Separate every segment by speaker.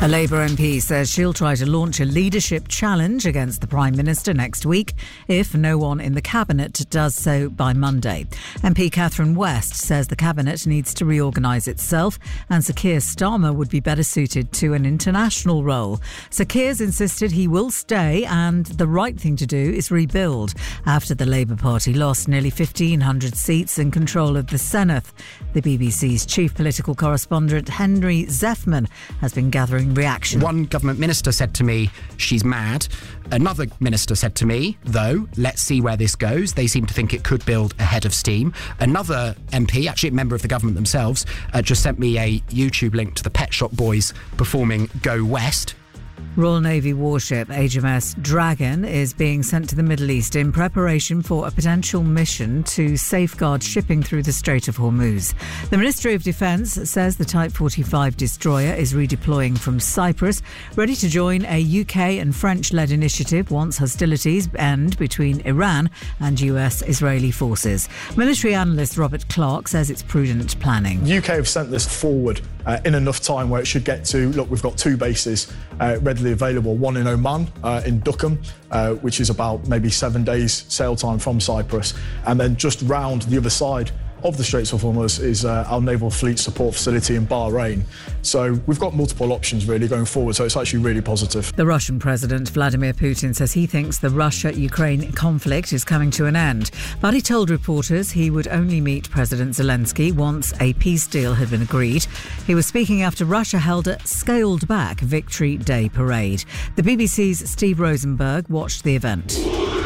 Speaker 1: A Labour MP says she'll try to launch a leadership challenge against the Prime Minister next week if no one in the Cabinet does so by Monday. MP Catherine West says the Cabinet needs to reorganise itself and Sir Keir Starmer would be better suited to an international role. Sir Keir's insisted he will stay and the right thing to do is rebuild after the Labour Party lost nearly 1,500 seats and control of the Senedd. The BBC's chief political correspondent Henry Zeffman has been gathering reaction.
Speaker 2: One government minister said to me, she's mad. Another minister said to me, though, let's see where this goes. They seem to think it could build a head of steam. Another MP, actually a member of the government themselves, just sent me a YouTube link to the Pet Shop Boys performing Go West.
Speaker 1: Royal Navy warship HMS Dragon is being sent to the Middle East in preparation for a potential mission to safeguard shipping through the Strait of Hormuz. The Ministry of Defence says the Type 45 destroyer is redeploying from Cyprus, ready to join a UK and French-led initiative once hostilities end between Iran and US-Israeli forces. Military analyst Robert Clark says it's prudent planning.
Speaker 3: The UK have sent this forward in enough time where it should get to, look, we've got two bases readily available, one in Oman, in Duqm, which is about maybe 7 days sail time from Cyprus, and then just round the other side of the Straits of Hormuz is our Naval Fleet Support Facility in Bahrain. So we've got multiple options really going forward, so it's actually really positive.
Speaker 1: The Russian President Vladimir Putin says he thinks the Russia-Ukraine conflict is coming to an end, but he told reporters he would only meet President Zelensky once a peace deal had been agreed. He was speaking after Russia held a scaled-back Victory Day parade. The BBC's Steve Rosenberg watched the event.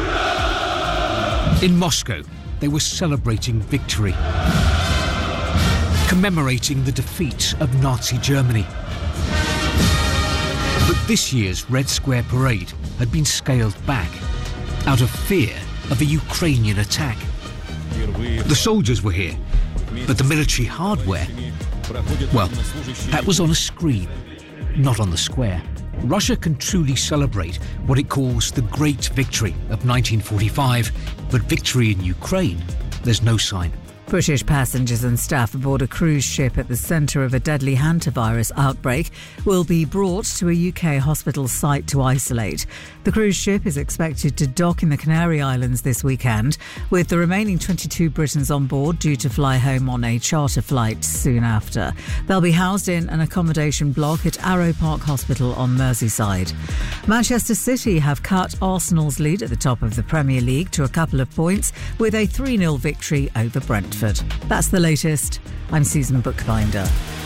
Speaker 4: In Moscow, they were celebrating victory, commemorating the defeat of Nazi Germany. But this year's Red Square parade had been scaled back out of fear of a Ukrainian attack. The soldiers were here, but the military hardware, well, that was on a screen, not on the square. Russia can truly celebrate what it calls the Great Victory of 1945, but victory in Ukraine, there's no sign.
Speaker 1: British passengers and staff aboard a cruise ship at the centre of a deadly hantavirus outbreak will be brought to a UK hospital site to isolate. The cruise ship is expected to dock in the Canary Islands this weekend, with the remaining 22 Britons on board due to fly home on a charter flight soon after. They'll be housed in an accommodation block at Arrow Park Hospital on Merseyside. Manchester City have cut Arsenal's lead at the top of the Premier League to a couple of points with a 3-0 victory over Brentford. That's the latest. I'm Susan Bookbinder.